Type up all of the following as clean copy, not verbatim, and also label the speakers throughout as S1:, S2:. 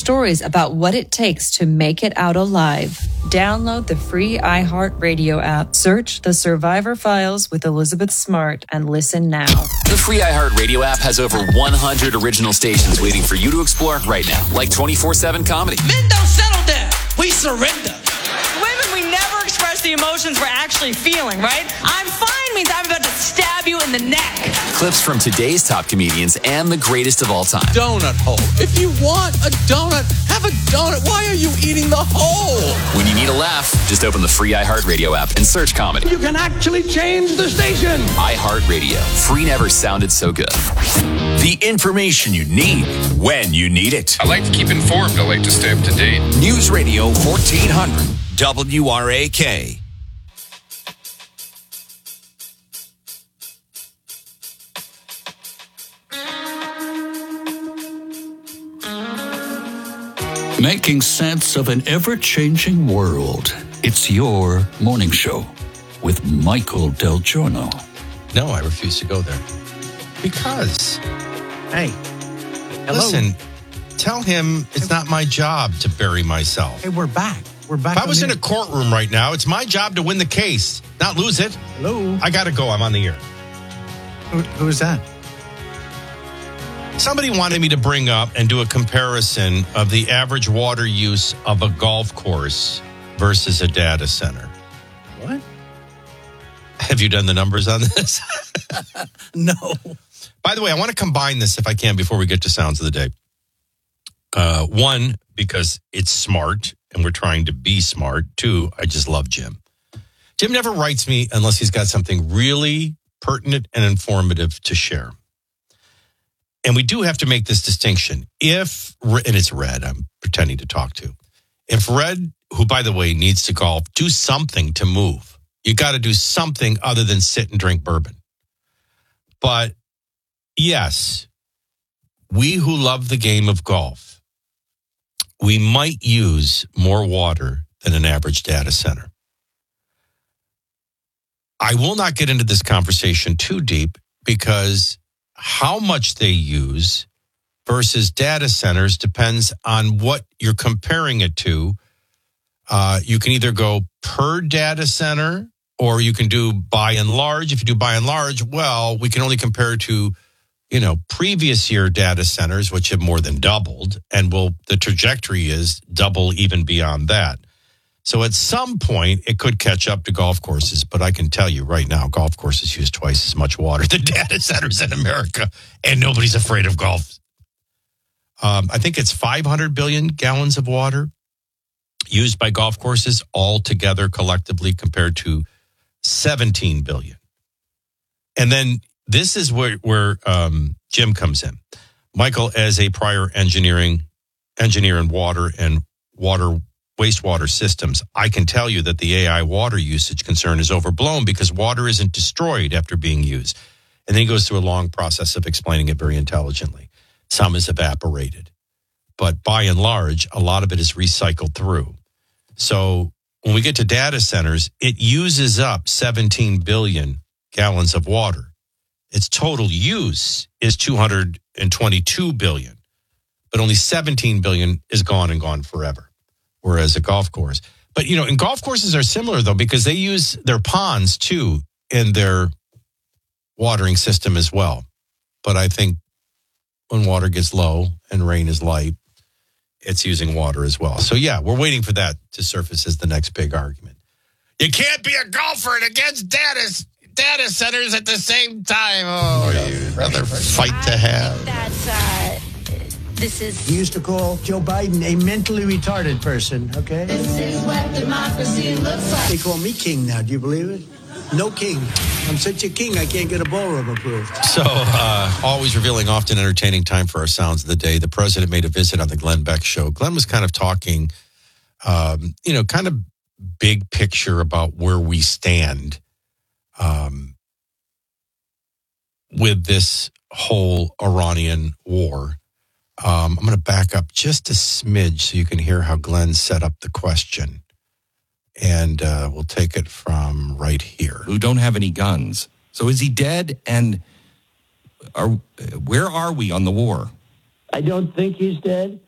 S1: stories about what it takes to make it out alive. Download the free iHeartRadio app. Search The Survivor Files with Elizabeth Smart and listen now.
S2: The free iHeartRadio app has over 100 original stations waiting for you to explore right now, like 24/7 comedy.
S3: Men don't settle down. We surrender.
S4: Women, we never express the emotions we're actually feeling, right? I'm fine means I'm about to stab you in the neck.
S2: Clips from today's top comedians and the greatest of all time.
S3: Donut hole. If you want a donut, have a donut. Why are you eating the hole?
S2: When you need a laugh, just open the free iHeartRadio app and search comedy.
S3: You can actually change the station.
S2: iHeartRadio. Free never sounded so good.
S5: The information you need when you need it.
S6: I like to keep informed. I like to stay up to date.
S5: News Radio 1400 WRAK.
S7: Making sense of an ever-changing world. It's your morning show with Michael Del Giorno.
S8: No, I refuse to go there. Because,
S9: hey, hello.
S8: Listen, tell him it's not my job to bury myself.
S9: Hey, we're back. We're back.
S8: If I was in a courtroom right now, it's my job to win the case, not lose it.
S9: Hello.
S8: I got to go. I'm on the air.
S9: Who is that?
S8: Somebody wanted me to bring up and do a comparison of the average water use of a golf course versus a data center.
S9: What?
S8: Have you done the numbers on this?
S9: No.
S8: By the way, I want to combine this if I can before we get to Sounds of the Day. One, because it's smart and we're trying to be smart. Two, I just love Jim. Jim never writes me unless he's got something really pertinent and informative to share. And we do have to make this distinction. And it's Red I'm pretending to talk to. If Red, who, by the way, needs to golf, do something to move. You got to do something other than sit and drink bourbon. But yes, we who love the game of golf, we might use more water than an average data center. I will not get into this conversation too deep because how much they use versus data centers depends on what you're comparing it to. You can either go per data center or you can do by and large. If you do by and large, well, we can only compare to, previous year data centers, which have more than doubled. And the trajectory is double even beyond that. So at some point, it could catch up to golf courses. But I can tell you right now, golf courses use twice as much water than data centers in America. And nobody's afraid of golf. I think it's 500 billion gallons of water used by golf courses altogether collectively compared to 17 billion. And then this is where Jim comes in. Michael, as a prior engineer in water and wastewater systems, I can tell you that the AI water usage concern is overblown because water isn't destroyed after being used. And then he goes through a long process of explaining it very intelligently. Some is evaporated. But by and large, a lot of it is recycled through. So when we get to data centers, it uses up 17 billion gallons of water. Its total use is 222 billion. But only 17 billion is gone and gone forever. Whereas a golf course. But, and golf courses are similar, though, because they use their ponds, too, in their watering system as well. But I think when water gets low and rain is light, it's using water as well. So, yeah, we're waiting for that to surface as the next big argument. You can't be a golfer and against data centers at the same time. Oh, you'd rather fight to have.
S10: This is...
S9: We used to call Joe Biden a mentally retarded person, okay?
S10: This is what democracy looks like.
S9: They call me king now, do you believe it? No king. I'm such a king, I can't get a ballroom approved.
S8: So, always revealing, often entertaining time for our Sounds of the Day. The president made a visit on the Glenn Beck Show. Glenn was kind of talking, kind of big picture about where we stand with this whole Iranian war. I'm going to back up just a smidge so you can hear how Glenn set up the question. And we'll take it from right here.
S11: Who don't have any guns. So is he dead? And where are we on the war?
S12: I don't think he's dead.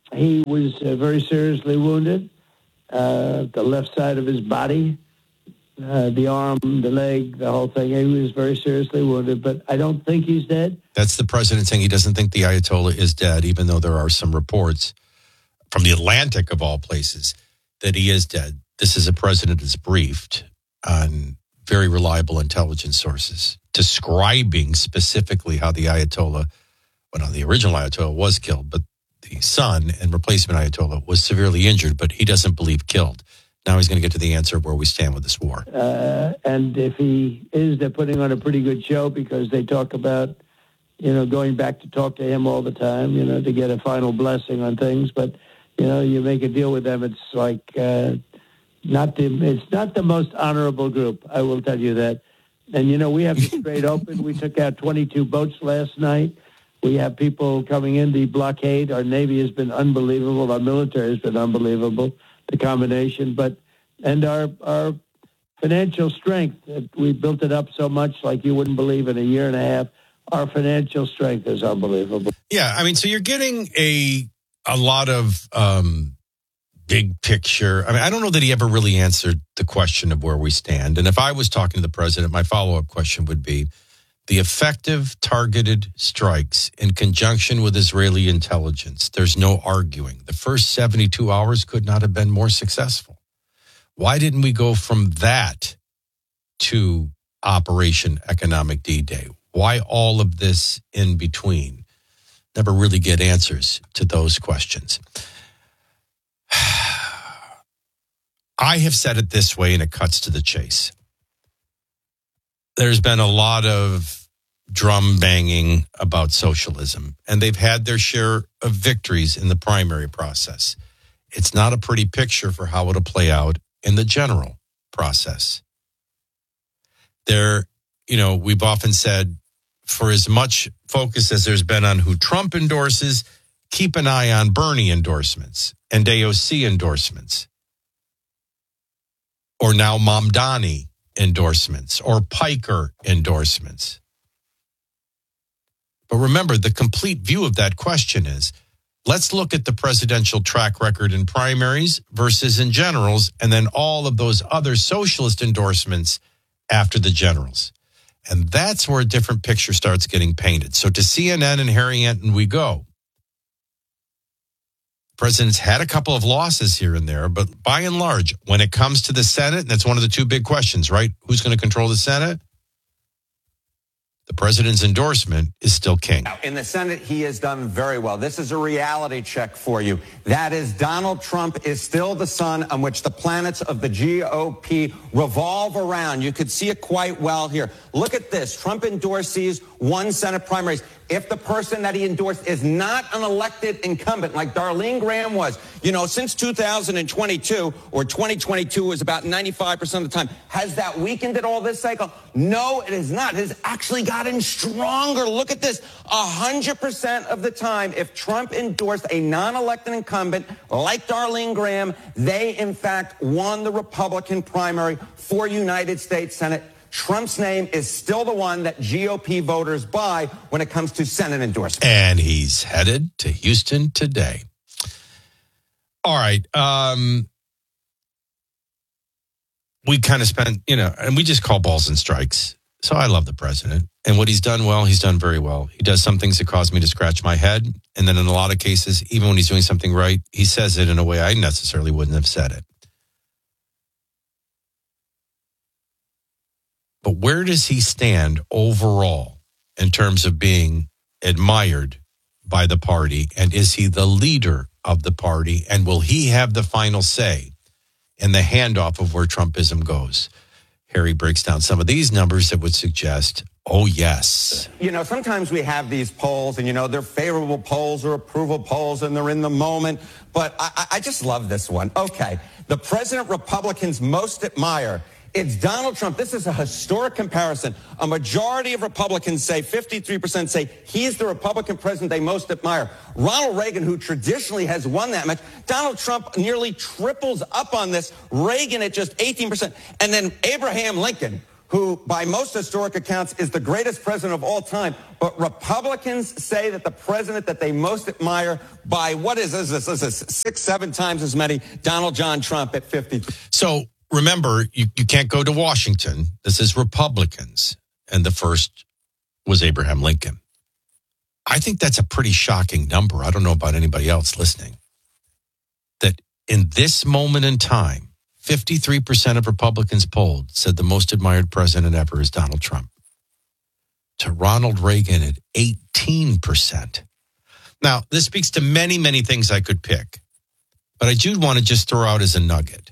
S9: He was very seriously wounded, the left side of his body, the arm, the leg, the whole thing. He was very seriously wounded, but I don't think he's dead.
S8: That's the president saying he doesn't think the Ayatollah is dead, even though there are some reports from the Atlantic, of all places, that he is dead. This is a president that's briefed on very reliable intelligence sources, describing specifically how the Ayatollah, well, not the original Ayatollah was killed, but the son and replacement Ayatollah was severely injured, but he doesn't believe killed. Now he's going to get to the answer of where we stand with this war.
S9: And if he is, they're putting on a pretty good show because they talk about, going back to talk to him all the time, to get a final blessing on things. But, you make a deal with them, it's like it's not the most honorable group, I will tell you that. And, we have the Strait open. We took out 22 boats last night. We have people coming in. The blockade, our Navy has been unbelievable. Our military has been unbelievable, the combination. And our financial strength, we built it up so much like you wouldn't believe in a year and a half. Our financial strength is unbelievable.
S8: Yeah, I mean, so you're getting a lot of big picture. I mean, I don't know that he ever really answered the question of where we stand. And if I was talking to the president, my follow-up question would be, the effective targeted strikes in conjunction with Israeli intelligence, there's no arguing. The first 72 hours could not have been more successful. Why didn't we go from that to Operation Economic D-Day? Why all of this in between? Never really get answers to those questions. I have said it this way, and it cuts to the chase. There's been a lot of drum banging about socialism, and they've had their share of victories in the primary process. It's not a pretty picture for how it'll play out in the general process. We've often said, for as much focus as there's been on who Trump endorses, keep an eye on Bernie endorsements and AOC endorsements, or now Mamdani endorsements or Piker endorsements. But remember, the complete view of that question is, let's look at the presidential track record in primaries versus in generals, and then all of those other socialist endorsements after the generals. And that's where a different picture starts getting painted. So to CNN and Harry Enton we go. The president's had a couple of losses here and there, but by and large, when it comes to the Senate, and that's one of the two big questions, right? Who's going to control the Senate? The president's endorsement is still king.
S12: Now, in the Senate, he has done very well. This is a reality check for you. That is, Donald Trump is still the sun on which the planets of the GOP revolve around. You could see it quite well here. Look at this. Trump endorsees won Senate primaries. If the person that he endorsed is not an elected incumbent, like Darlene Graham was, since 2022 or 2022 was about 95% of the time, has that weakened it all this cycle? No, it has not. It has actually gotten stronger. Look at this. 100% of the time, if Trump endorsed a non-elected incumbent like Darlene Graham, they, in fact, won the Republican primary for United States Senate. Trump's name is still the one that GOP voters buy when it comes to Senate endorsement.
S8: And he's headed to Houston today. All right. We kind of spent, and we just call balls and strikes. So I love the president. And what he's done well, he's done very well. He does some things that cause me to scratch my head. And then in a lot of cases, even when he's doing something right, he says it in a way I necessarily wouldn't have said it. But where does he stand overall in terms of being admired by the party? And is he the leader of the party? And will he have the final say in the handoff of where Trumpism goes? Harry breaks down some of these numbers that would suggest, oh, yes.
S12: Sometimes we have these polls and, they're favorable polls or approval polls and they're in the moment. But I just love this one. Okay. The president Republicans most admire. It's Donald Trump. This is a historic comparison. A majority of Republicans say, 53% say he's the Republican president they most admire. Ronald Reagan, who traditionally has won that much, Donald Trump nearly triples up on this. Reagan at just 18%. And then Abraham Lincoln, who, by most historic accounts, is the greatest president of all time. But Republicans say that the president that they most admire by, what is this? This is 6-7 times as many, Donald John Trump at 50.
S8: So remember, you can't go to Washington. This is Republicans. And the first was Abraham Lincoln. I think that's a pretty shocking number. I don't know about anybody else listening. That in this moment in time, 53% of Republicans polled said the most admired president ever is Donald Trump. To Ronald Reagan at 18%. Now, this speaks to many, many things I could pick. But I do want to just throw out as a nugget.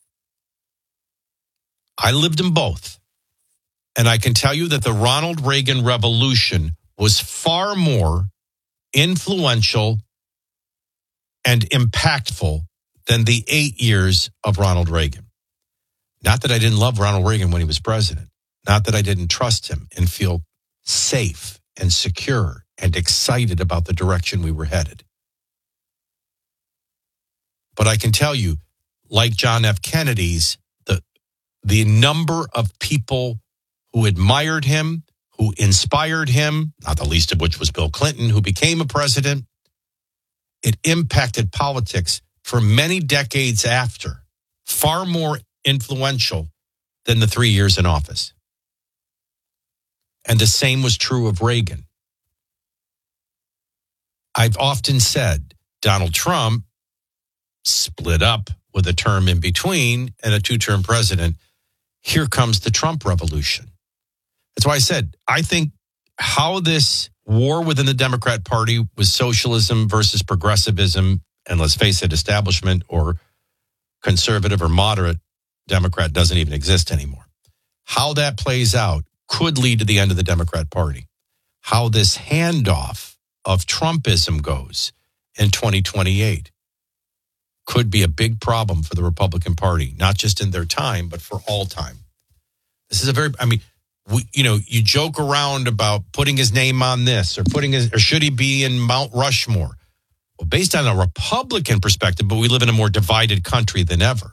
S8: I lived in both. And I can tell you that the Ronald Reagan Revolution was far more influential and impactful than the 8 years of Ronald Reagan. Not that I didn't love Ronald Reagan when he was president. Not that I didn't trust him and feel safe and secure and excited about the direction we were headed. But I can tell you, like John F. Kennedy's, the number of people who admired him, who inspired him, not the least of which was Bill Clinton, who became a president, it impacted politics for many decades after, far more influential than the 3 years in office. And the same was true of Reagan. I've often said Donald Trump split up with a term in between and a two-term president. Here comes the Trump revolution. That's why I said, I think how this war within the Democrat Party was socialism versus progressivism, and let's face it, establishment or conservative or moderate Democrat doesn't even exist anymore. How that plays out could lead to the end of the Democrat Party. How this handoff of Trumpism goes in 2028 could be a big problem for the Republican Party, not just in their time, but for all time. This is a very, you joke around about putting his name on this or should he be in Mount Rushmore? Well, based on a Republican perspective, but we live in a more divided country than ever.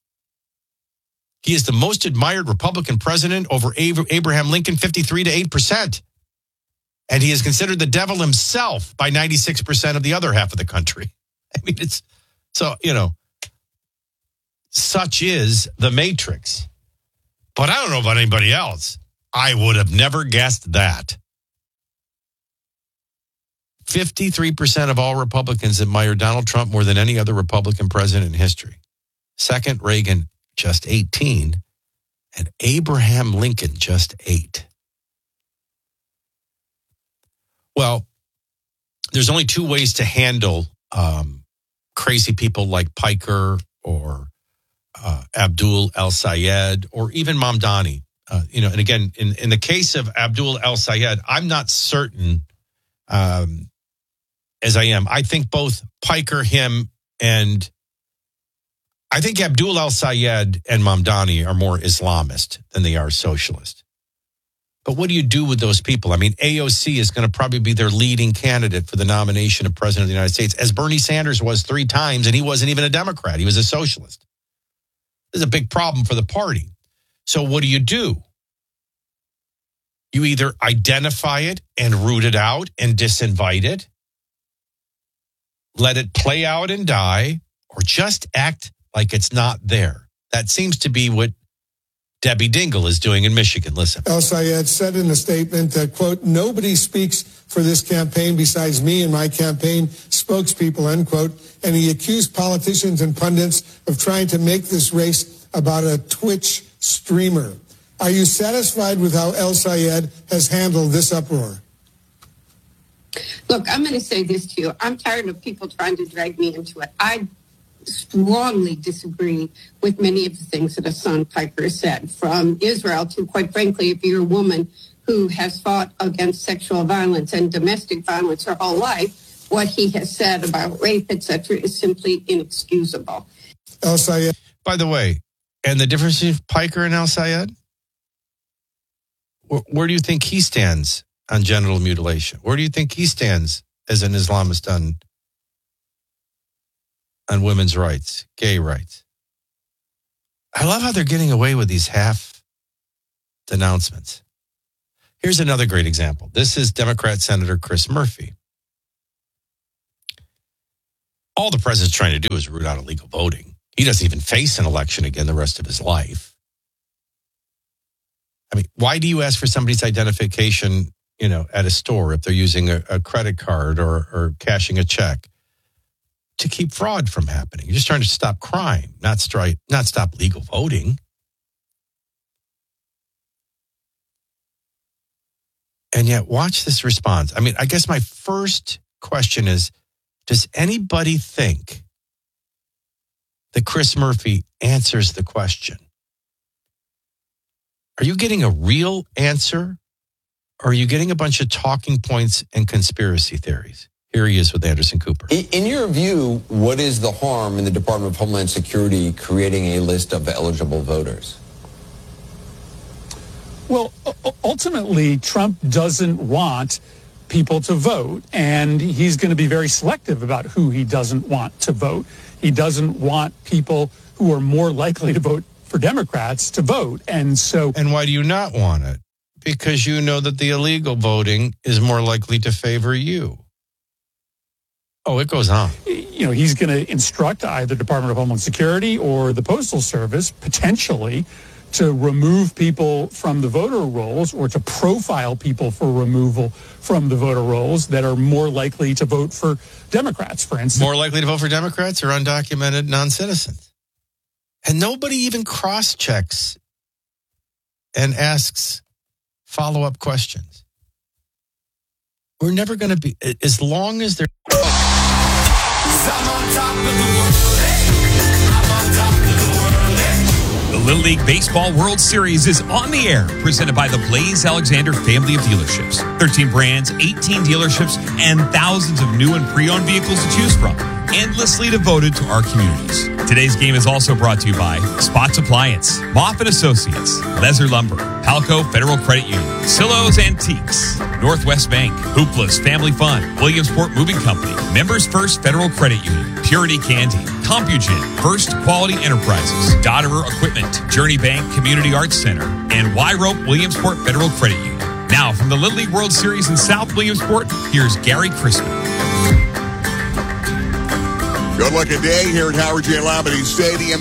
S8: He is the most admired Republican president over Abraham Lincoln, 53 to 8%. And he is considered the devil himself by 96% of the other half of the country. I mean, it's so, such is the matrix. But I don't know about anybody else. I would have never guessed that. 53% of all Republicans admire Donald Trump more than any other Republican president in history. Second, Reagan, just 18. And Abraham Lincoln, just 8. Well, there's only two ways to handle crazy people like Piker or Abdul El-Sayed or even Mamdani. And again, in the case of Abdul El-Sayed, I'm not certain as I am. I think both Piker, him, and I think Abdul El-Sayed and Mamdani are more Islamist than they are socialist. But what do you do with those people? I mean, AOC is going to probably be their leading candidate for the nomination of president of the United States, as Bernie Sanders was 3 times, and he wasn't even a Democrat. He was a socialist. This is a big problem for the party. So what do? You either identify it and root it out and disinvite it, let it play out and die, or just act like it's not there. That seems to be what Debbie Dingell is doing in Michigan. Listen.
S13: El-Sayed said in a statement that, quote, nobody speaks for this campaign besides me and my campaign spokespeople, end quote. And he accused politicians and pundits of trying to make this race about a Twitch streamer. Are you satisfied with how El-Sayed has handled this uproar?
S14: Look, I'm going to say this to you. I'm tired of people trying to drag me into it. I strongly disagree with many of the things that Hassan Piker said, from Israel to, quite frankly, if you're a woman who has fought against sexual violence and domestic violence her whole life, what he has said about rape, etc., is simply inexcusable.
S13: El-Sayed.
S8: By the way, and the difference between Piker and El-Sayed? Where do you think he stands on genital mutilation? Where do you think he stands as an Islamist on women's rights, gay rights? I love how they're getting away with these half denouncements. Here's another great example. This is Democrat Senator Chris Murphy. All the president's trying to do is root out illegal voting. He doesn't even face an election again the rest of his life. I mean, why do you ask for somebody's identification, at a store if they're using a credit card or cashing a check? To keep fraud from happening. You're just trying to stop crime, not stop legal voting. And yet, watch this response. I mean, I guess my first question is, does anybody think that Chris Murphy answers the question? Are you getting a real answer? Or are you getting a bunch of talking points and conspiracy theories? Here he is with Anderson Cooper.
S15: In your view, what is the harm in the Department of Homeland Security creating a list of eligible voters?
S16: Well, ultimately, Trump doesn't want people to vote, and he's going to be very selective about who he doesn't want to vote. He doesn't want people who are more likely to vote for Democrats to vote. And
S8: why do you not want it? Because you know that the illegal voting is more likely to favor you. Oh, it goes on.
S16: He's going to instruct either Department of Homeland Security or the Postal Service, potentially, to remove people from the voter rolls or to profile people for removal from the voter rolls that are more likely to vote for Democrats, for instance.
S8: More likely to vote for Democrats or undocumented non-citizens. And nobody even cross-checks and asks follow-up questions. We're never going to be, as long as they're...
S5: I'm on top of the world. I'm on top of the world.
S17: The Little League Baseball World Series is on the air, presented by the Blaze Alexander family of dealerships. 13 brands, 18 dealerships, and thousands of new and pre-owned vehicles to choose from. Endlessly devoted to our communities. Today's game is also brought to you by Spots Appliance, Moffett Associates, Lezer Lumber, Palco Federal Credit Union, Silo's Antiques, Northwest Bank, Hoopla's Family Fun, Williamsport Moving Company, Members First Federal Credit Union, Purity Candy, Compugen, First Quality Enterprises, Dodderer Equipment, Journey Bank Community Arts Center, and Y-Rope Williamsport Federal Credit Union. Now, from the Little League World Series in South Williamsport, here's Gary Crispin.
S18: Good-looking day here at Howard J. Labadie Stadium.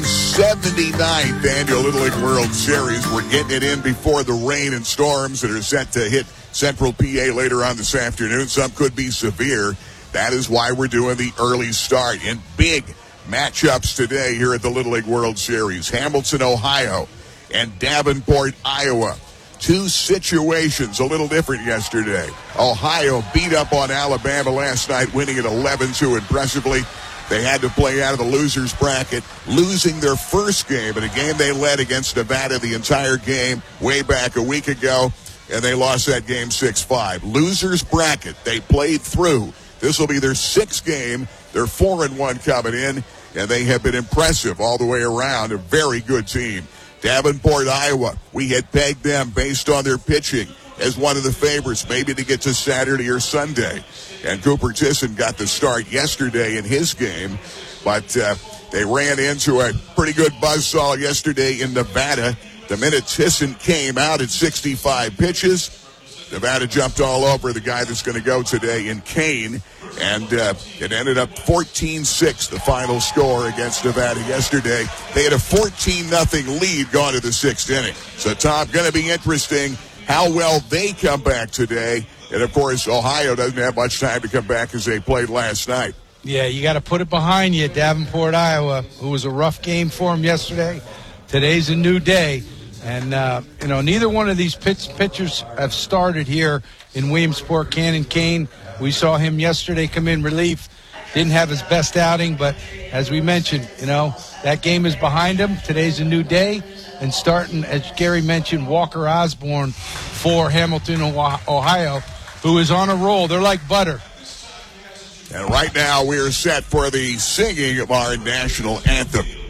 S18: 79th Annual Little League World Series. We're getting it in before the rain and storms that are set to hit Central PA later on this afternoon. Some could be severe. That is why we're doing the early start. In big matchups today here at the Little League World Series. Hamilton, Ohio, and Davenport, Iowa. Two situations a little different yesterday. Ohio beat up on Alabama last night, winning it 11-2 impressively. They had to play out of the losers bracket, losing their first game in a game they led against Nevada the entire game way back a week ago, and they lost that game 6-5. Losers bracket, they played through. This will be their sixth game. They're 4-1 coming in, and they have been impressive all the way around. A very good team. Davenport, Iowa, we had pegged them based on their pitching as one of the favorites, maybe to get to Saturday or Sunday. And Cooper Tisson got the start yesterday in his game, but they ran into a pretty good buzzsaw yesterday in Nevada. The minute Tisson came out at 65 pitches, Nevada jumped all over the guy that's going to go today in Kane, and it ended up 14-6, the final score against Nevada yesterday. They had a 14-0 lead going to the sixth inning. So, Tom, going to be interesting how well they come back today. And, of course, Ohio doesn't have much time to come back as they played last night.
S19: Yeah, you got to put it behind you. Davenport, Iowa, who was a rough game for them yesterday. Today's a new day. And, neither one of these pitchers have started here in Williamsport. Cannon Kane, we saw him yesterday come in relief. Didn't have his best outing, but as we mentioned, that game is behind him. Today's a new day. And starting, as Gary mentioned, Walker Osborne for Hamilton, Ohio, who is on a roll. They're like butter.
S18: And right now we are set for the singing of our national anthem.